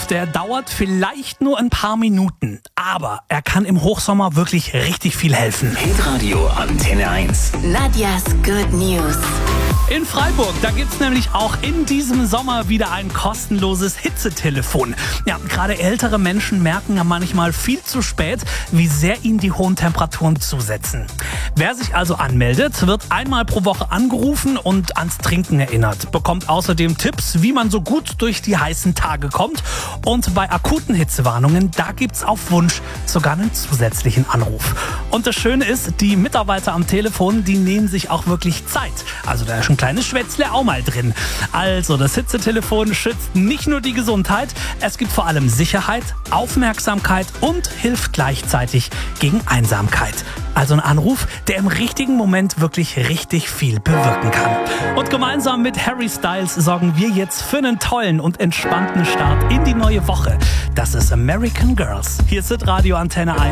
Anruf, der dauert vielleicht nur ein paar Minuten, aber er kann im Hochsommer wirklich richtig viel helfen. Hitradio Antenne 1. Nadjas Good News. In Freiburg, da gibt's nämlich auch in diesem Sommer wieder ein kostenloses Hitzetelefon. Ja, gerade ältere Menschen merken ja manchmal viel zu spät, wie sehr ihnen die hohen Temperaturen zusetzen. Wer sich also anmeldet, wird einmal pro Woche angerufen und ans Trinken erinnert, bekommt außerdem Tipps, wie man so gut durch die heißen Tage kommt. Und bei akuten Hitzewarnungen, da gibt's auf Wunsch sogar einen zusätzlichen Anruf. Und das Schöne ist, die Mitarbeiter am Telefon, die nehmen sich auch wirklich Zeit. Also da ist ein kleines Schwätzle auch mal drin. Also das Hitzetelefon schützt nicht nur die Gesundheit, es gibt vor allem Sicherheit, Aufmerksamkeit und hilft gleichzeitig gegen Einsamkeit. Also ein Anruf, der im richtigen Moment wirklich richtig viel bewirken kann. Und gemeinsam mit Harry Styles sorgen wir jetzt für einen tollen und entspannten Start in die neue Woche. Das ist American Girls. Hier ist Hitradio Antenne 1.